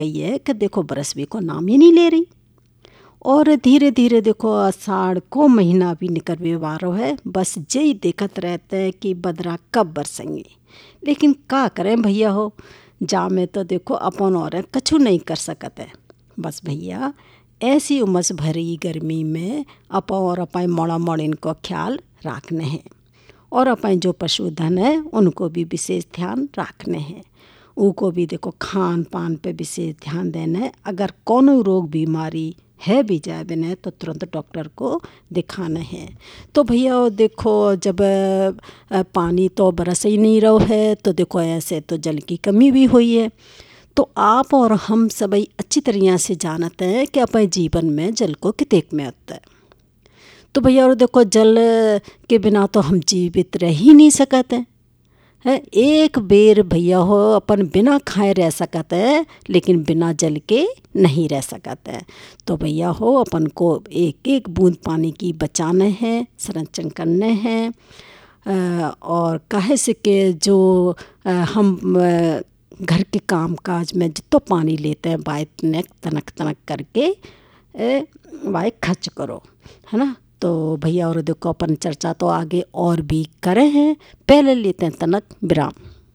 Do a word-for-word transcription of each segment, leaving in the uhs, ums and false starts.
गई है कि देखो बरस भी को नाम ही नहीं ले रही। और धीरे धीरे देखो आषाढ़ को महीना भी निकलवे वारो है, बस यही देखत रहते हैं कि बदरा कब बरसेंगे। लेकिन का करें भैया हो, जा में तो देखो अपन और कछु नहीं कर सकते। बस भैया ऐसी उमस भरी गर्मी में अपन और अपन मोड़ा मोड़िन को ख्याल रखने हैं, और अपन जो पशुधन है उनको भी विशेष ध्यान रखने हैं। उनको भी देखो खान पान पे विशेष ध्यान देना है। अगर कोनो रोग बीमारी है भी जाए बिना तो तुरंत डॉक्टर को दिखाना है। तो भैया देखो जब पानी तो बरस ही नहीं रहा है तो देखो ऐसे तो जल की कमी भी हुई है। तो आप और हम सभी अच्छी तरह से जानते हैं कि अपने जीवन में जल को कितने में होता है। तो भैया और देखो जल के बिना तो हम जीवित रह ही नहीं सकते है। एक बेर भैया हो अपन बिना खाए रह सकते हैं, लेकिन बिना जल के नहीं रह सकते हैं। तो भैया हो अपन को एक एक बूंद पानी की बचाना है, संरक्षण करने हैं। और कहे से कि जो हम घर के काम काज में जितना पानी लेते हैं वाय तनक तनक तनक करके वाय खर्च करो, है ना। तो भैया और देखो अपन चर्चा तो आगे और भी करे हैं, पहले लेते हैं तनक विराम।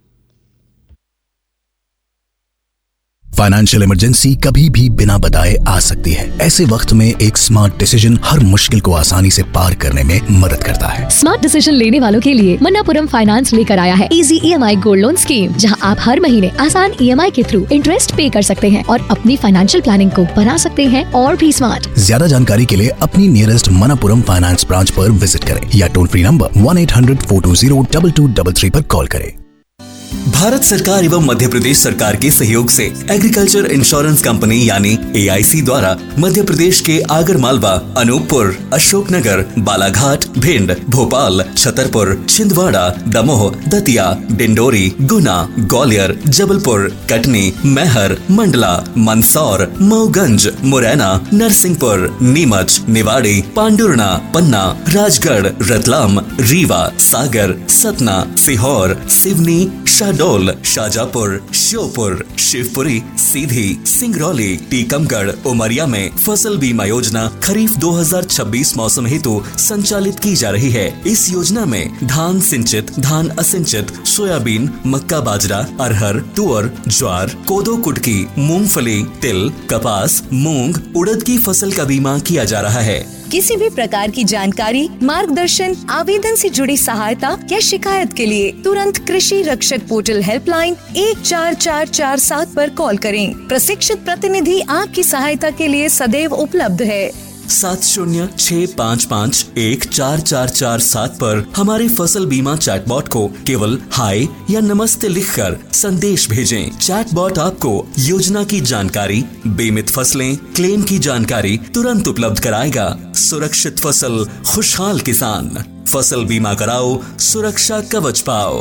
फाइनेंशियल इमरजेंसी कभी भी बिना बताए आ सकती है। ऐसे वक्त में एक स्मार्ट डिसीजन हर मुश्किल को आसानी से पार करने में मदद करता है। स्मार्ट डिसीजन लेने वालों के लिए मन्नापुरम फाइनेंस लेकर आया है easy EMI gold loan scheme, जहां आप हर महीने आसान ईएमआई के थ्रू इंटरेस्ट पे कर सकते हैं और अपनी फाइनेंशियल प्लानिंग को बना सकते हैं और भी स्मार्ट। ज्यादा जानकारी के लिए अपनी नियरेस्ट मन्नापुरम फाइनेंस ब्रांच पर विजिट करें या toll free number one eight hundred four to zero double two double three पर कॉल करें। भारत सरकार एवं मध्य प्रदेश सरकार के सहयोग से एग्रीकल्चर इंश्योरेंस कंपनी यानी ए आई सी द्वारा मध्य प्रदेश के आगरमालवा, अनूपपुर, अशोकनगर, बालाघाट, भिंड, भोपाल, छतरपुर, छिंदवाड़ा, दमोह, दतिया, डिंडोरी, गुना, ग्वालियर, जबलपुर, कटनी, मैहर, मंडला, मंदसौर, मऊगंज, मुरैना, नरसिंहपुर, नीमच, निवाड़ी, पांडुरना, पन्ना, राजगढ़, रतलाम, रीवा, सागर, सतना, सीहोर, सिवनी, शहडोल, शाजापुर, श्योपुर, शिवपुरी, सीधी, सिंगरौली, टीकमगढ़, उमरिया में फसल बीमा योजना खरीफ दो हज़ार छब्बीस मौसम हेतु संचालित की जा रही है। इस योजना में धान सिंचित, धान असिंचित, सोयाबीन, मक्का, बाजरा, अरहर, तुअर, ज्वार, कोदो, कुटकी, मूंगफली, तिल, कपास, मूंग, उड़द की फसल का बीमा किया जा रहा है। किसी भी प्रकार की जानकारी, मार्गदर्शन, आवेदन से जुड़ी सहायता या शिकायत के लिए तुरंत कृषि रक्षक पोर्टल हेल्पलाइन एक चार चार चार सात पर कॉल करें। प्रशिक्षित प्रतिनिधि आपकी सहायता के लिए सदैव उपलब्ध है। सात शून्य छः पाँच पाँच एक चार चार चार सात पर हमारे फसल बीमा चैटबॉट को केवल हाय या नमस्ते लिखकर संदेश भेजें। चैटबॉट आपको योजना की जानकारी, बीमित फसलें, क्लेम की जानकारी तुरंत उपलब्ध कराएगा। सुरक्षित फसल, खुशहाल किसान। फसल बीमा कराओ, सुरक्षा कवच पाओ।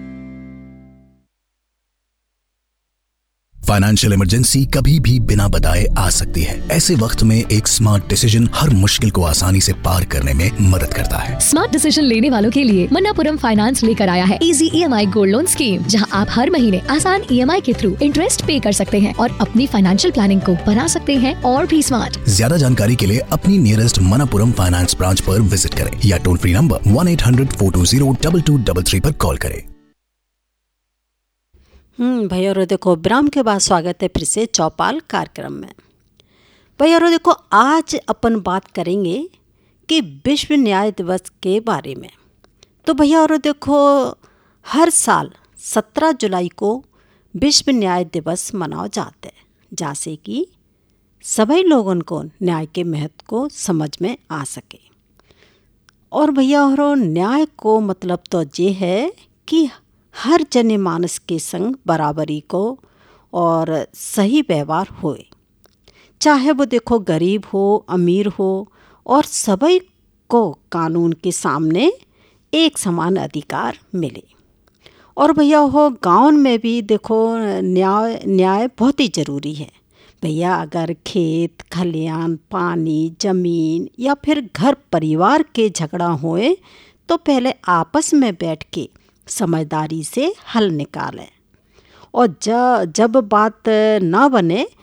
फाइनेंशियल इमरजेंसी कभी भी बिना बताए आ सकती है। ऐसे वक्त में एक स्मार्ट डिसीजन हर मुश्किल को आसानी से पार करने में मदद करता है। स्मार्ट डिसीजन लेने वालों के लिए मन्नापुरम फाइनेंस लेकर आया है easy EMI gold loan scheme, जहां आप हर महीने आसान ईएमआई के थ्रू इंटरेस्ट पे कर सकते हैं और अपनी फाइनेंशियल प्लानिंग को बना सकते हैं और भी स्मार्ट। ज्यादा जानकारी के लिए अपनी नियरेस्ट मन्नापुरम फाइनेंस ब्रांच पर विजिट करें या toll free number one eight hundred four to zero double two double three पर कॉल करें। हम्म भैया और देखो विराम के बाद स्वागत है फिर से चौपाल कार्यक्रम में। भैया और देखो आज अपन बात करेंगे कि विश्व न्याय दिवस के बारे में। तो भैया और देखो हर साल सत्रह जुलाई को विश्व न्याय दिवस मनाया जाता है, जैसे कि सभी लोगों को न्याय के महत्व को समझ में आ सके। और भैया और न्याय को मतलब तो ये है कि हर जन मानस के संग बराबरी को और सही व्यवहार होए, चाहे वो देखो गरीब हो, अमीर हो, और सभी को कानून के सामने एक समान अधिकार मिले। और भैया हो गांव में भी देखो न्याय न्याय बहुत ही ज़रूरी है। भैया अगर खेत खलियान, पानी, ज़मीन या फिर घर परिवार के झगड़ा होए तो पहले आपस में बैठ के समझदारी से हल निकालें। और ज, जब बात ना बने